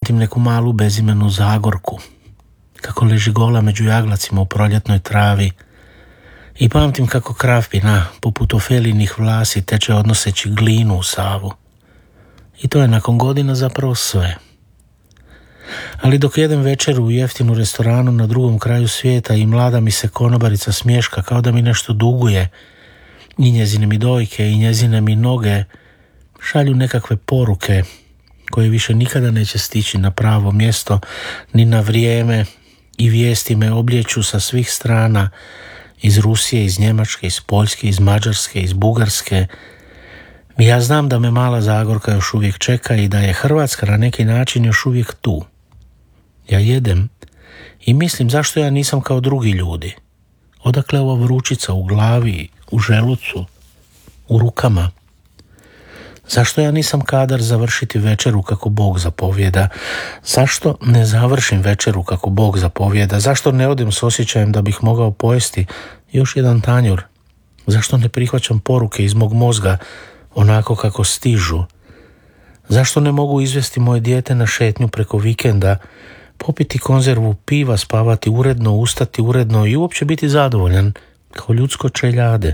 pamtim neku malu bezimenu Zagorku, kako leži gola među jaglacima u proljetnoj travi. I pamtim kako Krapina, poput Ofelinih vlasi, teče odnoseći glinu u Savu. I to je nakon godina zapravo sve. Ali dok jedem večeru u jeftinu restoranu na drugom kraju svijeta i mlada mi se konobarica smješka kao da mi nešto duguje, i njezine mi dojke i njezine mi noge šalju nekakve poruke koje više nikada neće stići na pravo mjesto ni na vrijeme, i vijesti me oblijeću sa svih strana, iz Rusije, iz Njemačke, iz Poljske, iz Mađarske, iz Bugarske. Ja znam da me mala Zagorka još uvijek čeka i da je Hrvatska na neki način još uvijek tu. Ja jedem i mislim zašto ja nisam kao drugi ljudi. Odakle ova vrućica u glavi, u želucu, u rukama? Zašto ja nisam kadar završiti večeru kako Bog zapovjeda? Zašto ne završim večeru kako Bog zapovjeda? Zašto ne odem s osjećajem da bih mogao pojesti još jedan tanjur? Zašto ne prihvaćam poruke iz mog mozga onako kako stižu? Zašto ne mogu izvesti moje dijete na šetnju preko vikenda, popiti konzervu piva, spavati uredno, ustati uredno i uopće biti zadovoljan kao ljudsko čeljade?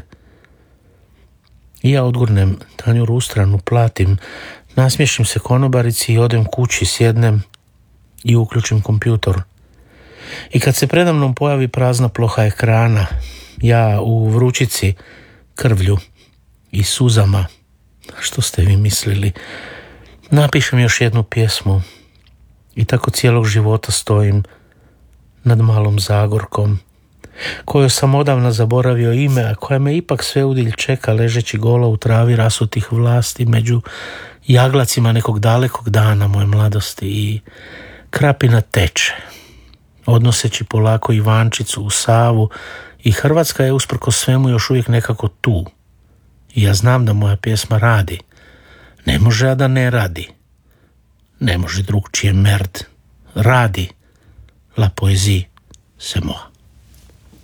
I ja odgurnem tanjur u stranu, platim, nasmiješim se konobarici i odem kući, sjednem i uključim kompjutor. I kad se predamnom pojavi prazna ploha ekrana, ja u vrućici, krvlju i suzama, što ste vi mislili, napišem još jednu pjesmu i tako cijelog života stojim nad malom Zagorkom, koju sam odavno zaboravio ime, a koja me ipak sve udilj čeka ležeći gola u travi rasutih vlasti među jaglacima nekog dalekog dana moje mladosti. I Krapina teče, odnoseći polako Ivančicu u Savu, i Hrvatska je usprkos svemu još uvijek nekako tu. I ja znam da moja pjesma radi. Ne može, a da ne radi. Ne može drugčije, merd. Radi. La poésie, c'est moi.